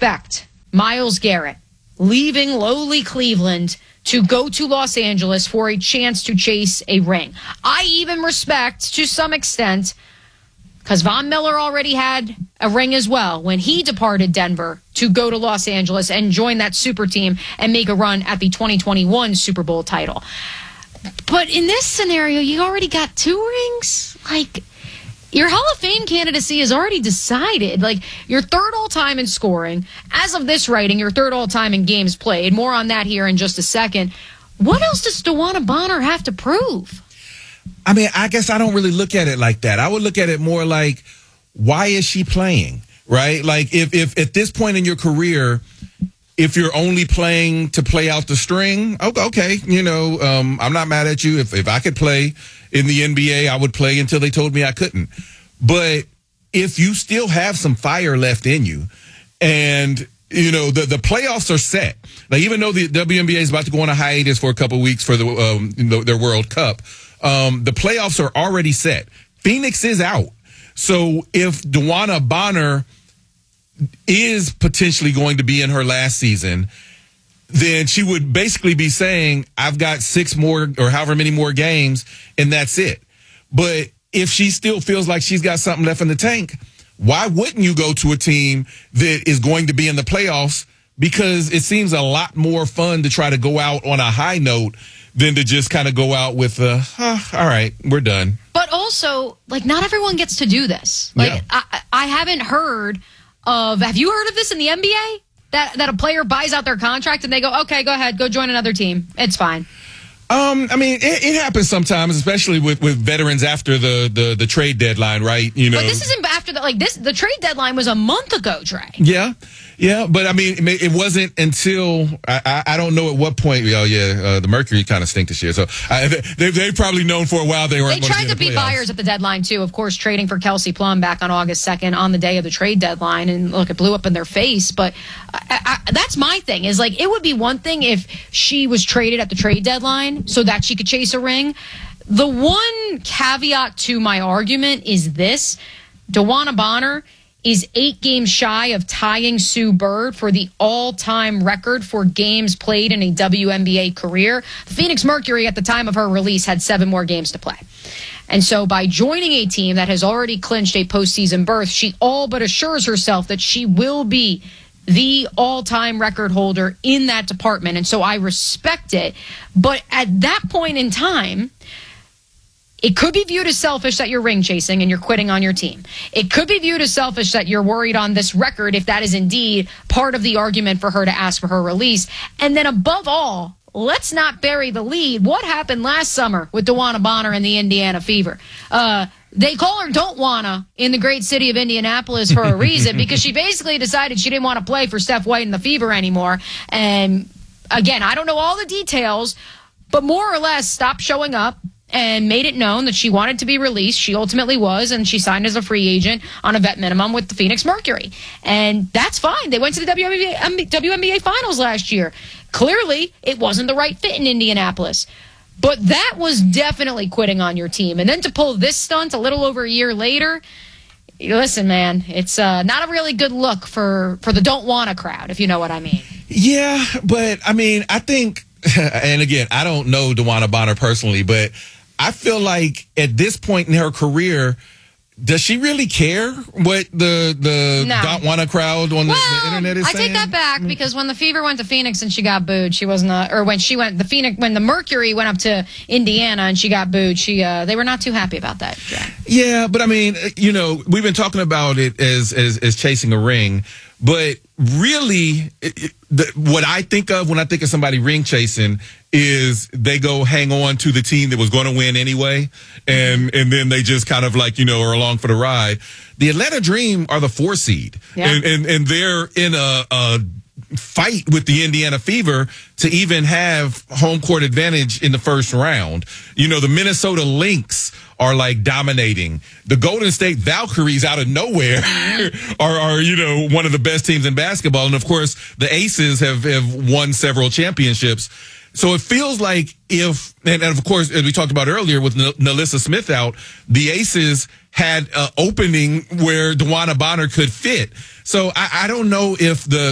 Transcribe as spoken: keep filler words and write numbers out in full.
respect Myles Garrett leaving lowly Cleveland to go to Los Angeles for a chance to chase a ring. I even respect, to some extent, because Von Miller already had a ring as well when he departed Denver to go to Los Angeles and join that super team and make a run at the twenty twenty-one Super Bowl title. But in this scenario, you already got two rings. Like, your Hall of Fame candidacy is already decided. Like, you're third all-time in scoring. As of this writing, you're third all-time in games played. More on that here in just a second. What else does DeWanna Bonner have to prove? I mean, I guess I don't really look at it like that. I would look at it more like, why is she playing, right? Like, if, if at this point in your career, if you're only playing to play out the string, okay, you know, um, I'm not mad at you. If, if I could play in the N B A, I would play until they told me I couldn't. But if you still have some fire left in you and, you know, the, the playoffs are set. Like, even though the W N B A is about to go on a hiatus for a couple of weeks for the, um, their World Cup, Um, the playoffs are already set. Phoenix is out. So if DeWanna Bonner is potentially going to be in her last season, then she would basically be saying, I've got six more or however many more games, and that's it. But if she still feels like she's got something left in the tank, why wouldn't you go to a team that is going to be in the playoffs? Because it seems a lot more fun to try to go out on a high note than to just kind of go out with, uh, oh, all right, we're done. But also, like, not everyone gets to do this. Like, Yeah. I, I haven't heard of, have you heard of this in the N B A? That that a player buys out their contract and they go, okay, go ahead, go join another team. It's fine. Um, I mean, it, it happens sometimes, especially with, with veterans after the, the, the trade deadline, right? You know, But this isn't after the, like, this, the trade deadline was a month ago, Trey. Yeah. Yeah, but I mean, it wasn't until I, I, I don't know at what point. Oh yeah, uh, the Mercury kind of stink this year. So I, they they've probably known for a while they weren't. They tried to be be buyers at the deadline too. Of course, trading for Kelsey Plum back on August second on the day of the trade deadline, and look, it blew up in their face. But I, I, that's my thing. Is like, it would be one thing if she was traded at the trade deadline so that she could chase a ring. The one caveat to my argument is this: DeWanna Bonner is eight games shy of tying Sue Bird for the all-time record for games played in a W N B A career. The Phoenix Mercury, at the time of her release, had seven more games to play. And so by joining a team that has already clinched a postseason berth, she all but assures herself that she will be the all-time record holder in that department. And so I respect it. But at that point in time, it could be viewed as selfish that you're ring chasing and you're quitting on your team. It could be viewed as selfish that you're worried on this record, if that is indeed part of the argument for her to ask for her release. And then above all, let's not bury the lead. What happened last summer with DeWanna Bonner and the Indiana Fever? Uh, they call her Don't Wanna in the great city of Indianapolis for a reason, because she basically decided she didn't want to play for Steph White and the Fever anymore. And again, I don't know all the details, but more or less stopped showing up and made it known that she wanted to be released. She ultimately was, and she signed as a free agent on a vet minimum with the Phoenix Mercury. And that's fine. They went to the W N B A Finals last year. Clearly, it wasn't the right fit in Indianapolis. But that was definitely quitting on your team. And then to pull this stunt a little over a year later, listen, man, it's uh, not a really good look for, for the Don't Wanna crowd, if you know what I mean. Yeah, but, I mean, I think, and again, I don't know DeWanna Bonner personally, but I feel like at this point in her career, does she really care what the the No. Don't Wanna crowd on the, Well, the internet is I saying? take that back, because when the Fever went to Phoenix and she got booed, she wasn't, uh, or when she went, the Phoenix, when the Mercury went up to Indiana and she got booed, she, uh, they were not too happy about that. Jack. Yeah, but I mean, you know, we've been talking about it as as, as chasing a ring, but really, it, it, the, what I think of when I think of somebody ring chasing is they go hang on to the team that was going to win anyway, and and then they just kind of like, you know, are along for the ride. The Atlanta Dream are the four seed, Yeah. and, and and they're in a, a fight with the Indiana Fever to even have home court advantage in the first round. You know, the Minnesota Lynx are like dominating. The Golden State Valkyries out of nowhere are, are, you know, one of the best teams in basketball. And of course, the Aces have, have won several championships. So it feels like if, and, and of course, as we talked about earlier with N- Nalissa Smith out, the Aces had an opening where DeWanna Bonner could fit. So I, I don't know if the